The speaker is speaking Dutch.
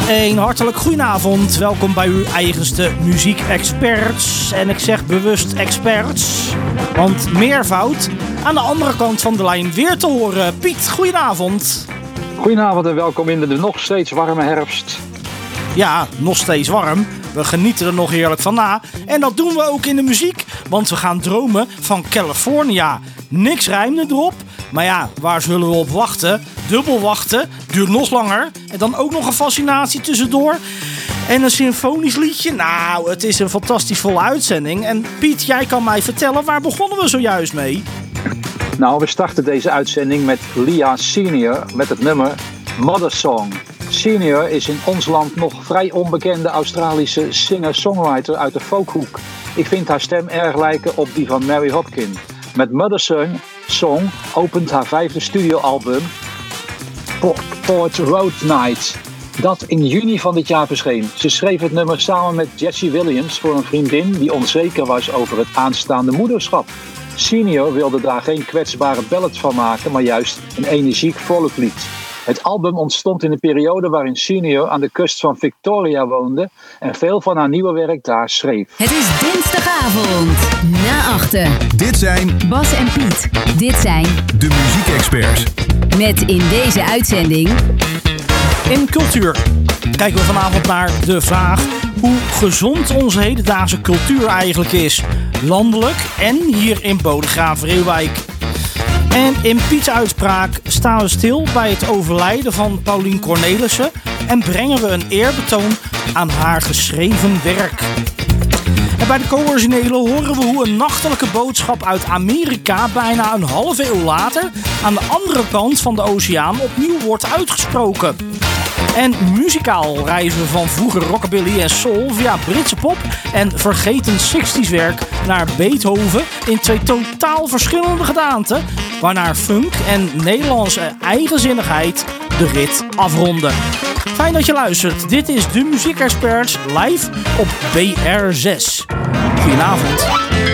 Een hartelijk goedenavond. Welkom bij uw eigenste muziekexperts. En ik zeg bewust experts, want meervoud. Aan de andere kant van de lijn weer te horen. Piet, goedenavond. Goedenavond en welkom in de nog steeds warme herfst. Ja, nog steeds warm. We genieten er nog heerlijk van na. En dat doen we ook in de muziek. Want we gaan dromen van California. Niks rijmde erop. Maar ja, waar zullen we op wachten? Dubbel wachten. Duurt nog langer. En dan ook nog een fascinatie tussendoor. En een symfonisch liedje. Nou, het is een fantastisch volle uitzending. En Piet, jij kan mij vertellen, waar begonnen we zojuist mee? Nou, we starten deze uitzending met Lia Senior met het nummer Mother Song. Senior is in ons land nog vrij onbekende Australische singer-songwriter uit de folkhoek. Ik vind haar stem erg lijken op die van Mary Hopkin. Met Mother Song opent haar 5e studioalbum Port Road Night, dat in juni van dit jaar verscheen. Ze schreef het nummer samen met Jessie Williams voor een vriendin die onzeker was over het aanstaande moederschap. Senior wilde daar geen kwetsbare ballad van maken, maar juist een energiek volkslied. Het album ontstond in de periode waarin Senior aan de kust van Victoria woonde en veel van haar nieuwe werk daar schreef. Het is dinsdagavond, na 8. Dit zijn Bas en Piet. Dit zijn de muziekexperts. met in deze uitzending In cultuur kijken we vanavond naar de vraag hoe gezond onze hedendaagse cultuur eigenlijk is. Landelijk en hier in Bodegraven-Reeuwijk. En in Piet's uitspraak staan we stil bij het overlijden van Paulien Cornelissen en brengen we een eerbetoon aan haar geschreven werk. En bij de co-originele horen we hoe een nachtelijke boodschap uit Amerika bijna een halve eeuw later aan de andere kant van de oceaan opnieuw wordt uitgesproken. En muzikaal reizen we van vroeger rockabilly en soul via Britse pop en vergeten 60s werk naar Beethoven in 2 totaal verschillende gedaanten, waarna funk en Nederlandse eigenzinnigheid de rit afronden. Fijn dat je luistert. Dit is de Muziekexperts live op BR6. Goedenavond.